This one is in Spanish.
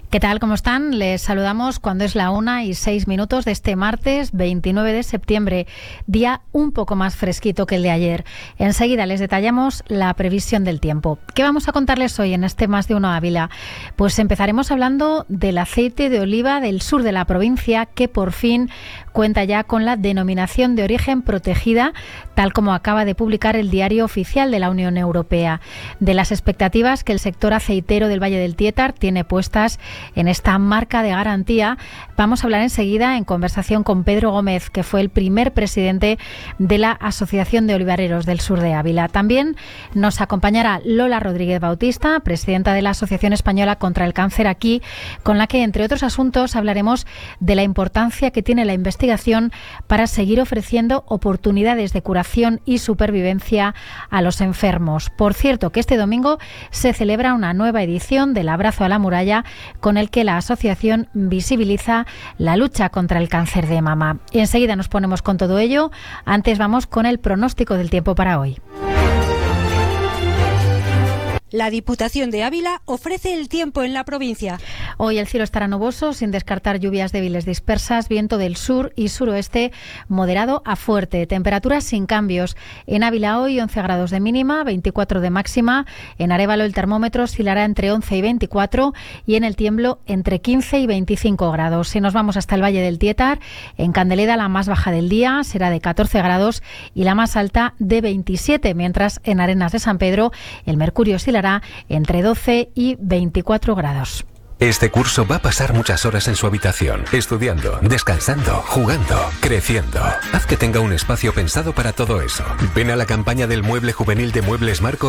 ¿Qué tal? ¿Cómo están? Les saludamos cuando es la 1:06 de este martes 29 de septiembre, día un poco más fresquito que el de ayer. Enseguida les detallamos la previsión del tiempo. ¿Qué vamos a contarles hoy en este Más de Uno Ávila? Pues empezaremos hablando del aceite de oliva del sur de la provincia, que por fin cuenta ya con la denominación de origen protegida, tal como acaba de publicar el Diario Oficial de la Unión Europea. De las expectativas que el sector aceitero del Valle del Tietar tiene puestas en esta marca de garantía, vamos a hablar enseguida en conversación con Pedro Gómez, que fue el primer presidente de la Asociación de Olivareros del Sur de Ávila. También nos acompañará Lola Rodríguez Bautista, presidenta de la Asociación Española contra el Cáncer Aquí, con la que, entre otros asuntos, hablaremos de la importancia que tiene la investigación para seguir ofreciendo oportunidades de curación y supervivencia a los enfermos. Por cierto, que este domingo se celebra una nueva edición del Abrazo a la Muralla, con el que la asociación visibiliza la lucha contra el cáncer de mama. Y enseguida nos ponemos con todo ello. Antes vamos con el pronóstico del tiempo para hoy. La Diputación de Ávila ofrece el tiempo en la provincia. Hoy el cielo estará nuboso, sin descartar lluvias débiles dispersas, viento del sur y suroeste moderado a fuerte, temperaturas sin cambios. En Ávila hoy 11 grados de mínima, 24 de máxima. En Arévalo el termómetro oscilará entre 11 y 24 y en el Tiemblo entre 15 y 25 grados. Si nos vamos hasta el Valle del Tietar, en Candeleda la más baja del día será de 14 grados y la más alta de 27, mientras en Arenas de San Pedro el mercurio oscilará entre 12 y 24 grados. Este curso va a pasar muchas horas en su habitación, estudiando, descansando, jugando, creciendo. Haz que tenga un espacio pensado para todo eso. Ven a la campaña del mueble juvenil de Muebles Marco